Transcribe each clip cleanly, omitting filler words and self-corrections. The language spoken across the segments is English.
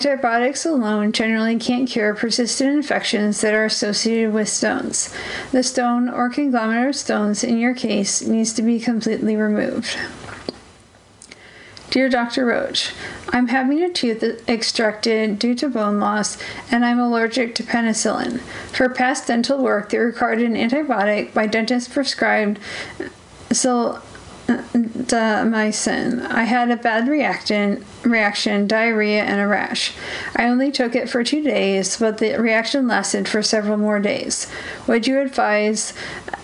Antibiotics alone generally can't cure persistent infections that are associated with stones. The stone or conglomerate of stones in your case needs to be completely removed. Dear Dr. Roach, I'm having a tooth extracted due to bone loss, and I'm allergic to penicillin. For past dental work that required an antibiotic, my dentist prescribed sildenafil. I had a bad reaction, diarrhea, and a rash. I only took it for 2 days, but the reaction lasted for several more days. Would you advise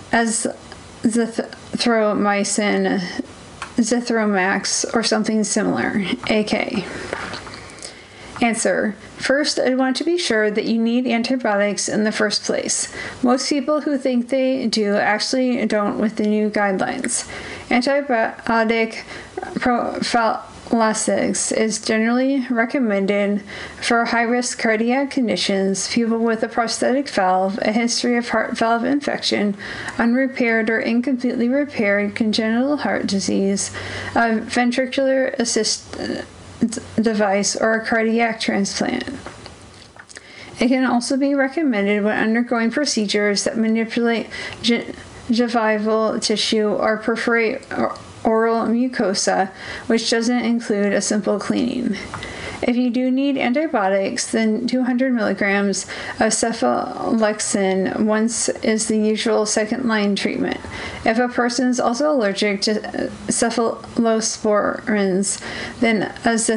azithromycin, Zithromax, or something similar? AK. Answer. First, I want to be sure that you need antibiotics in the first place. Most people who think they do actually don't with the new guidelines. Antibiotic prophylaxis is generally recommended for high-risk cardiac conditions, people with a prosthetic valve, a history of heart valve infection, unrepaired or incompletely repaired congenital heart disease, a ventricular assist device, or a cardiac transplant. It can also be recommended when undergoing procedures that manipulate gingival tissue or perforate oral mucosa, which doesn't include a simple cleaning. If you do need antibiotics, then 200 milligrams of cephalexin once is the usual second-line treatment. If a person is also allergic to cephalosporins, then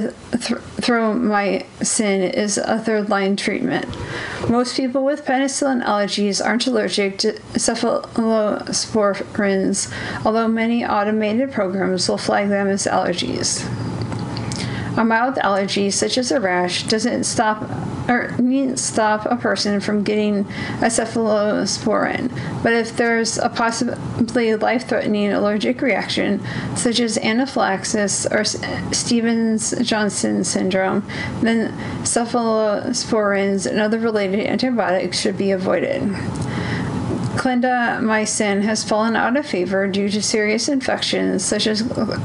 azithromycin is a third-line treatment. Most people with penicillin allergies aren't allergic to cephalosporins, although many automated programs will flag them as allergies. A mild allergy, such as a rash, needn't stop a person from getting a cephalosporin. But if there's a possibly life-threatening allergic reaction, such as anaphylaxis or Stevens-Johnson syndrome, then cephalosporins and other related antibiotics should be avoided. Clindamycin has fallen out of favor due to serious infections such as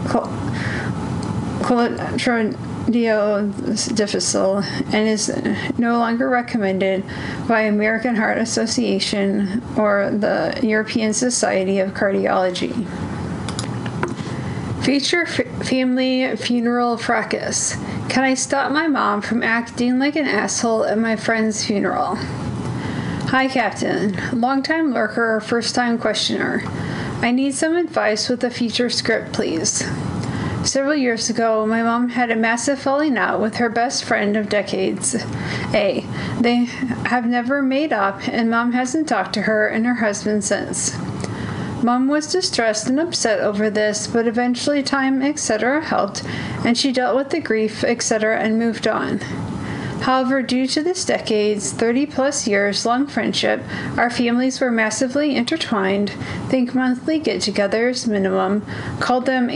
Clostridium difficile and is no longer recommended by American Heart Association or the European Society of Cardiology. Future family funeral fracas. Can I stop my mom from acting like an asshole at my friend's funeral? Hi, Captain. Long-time lurker, first-time questioner. I need some advice with a future script, please. Several years ago, my mom had a massive falling out with her best friend of decades, A. They have never made up, and Mom hasn't talked to her and her husband since. Mom was distressed and upset over this, but eventually time, etc. helped, and she dealt with the grief, etc. and moved on. However, due to this decade's 30-plus years long friendship, our families were massively intertwined. Think monthly get-togethers minimum. Called them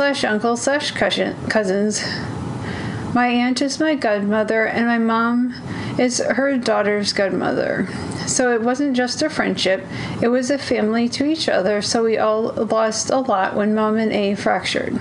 aunt/uncle/cousins. My aunt is my godmother, and my mom is her daughter's godmother. So it wasn't just a friendship, it was a family to each other, so we all lost a lot when Mom and A fractured.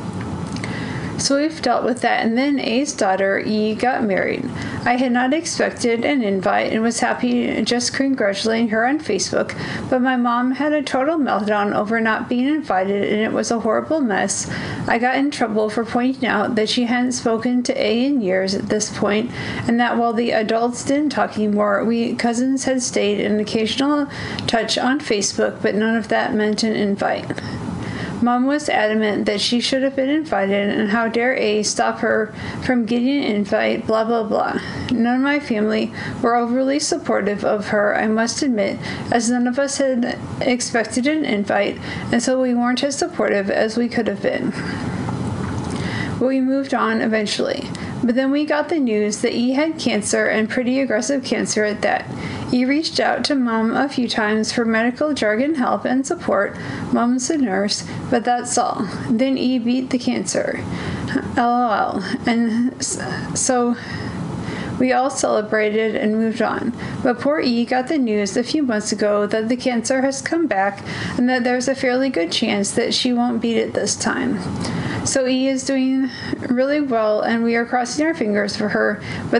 So we've dealt with that, and then A's daughter, E, got married. I had not expected an invite and was happy just congratulating her on Facebook, but my mom had a total meltdown over not being invited, and it was a horrible mess. I got in trouble for pointing out that she hadn't spoken to A in years at this point, and that while the adults didn't talk anymore, we cousins had stayed in occasional touch on Facebook, but none of that meant an invite. Mom was adamant that she should have been invited, and how dare A stop her from getting an invite, blah, blah, blah. None of my family were overly supportive of her, I must admit, as none of us had expected an invite, and so we weren't as supportive as we could have been. But we moved on eventually. But then we got the news that E had cancer, and pretty aggressive cancer at that. E reached out to Mom a few times for medical jargon help and support. Mom's a nurse, but that's all. Then E beat the cancer. LOL. And so we all celebrated and moved on. But poor E got the news a few months ago that the cancer has come back and that there's a fairly good chance that she won't beat it this time. So E is doing really well, and we are crossing our fingers for her. But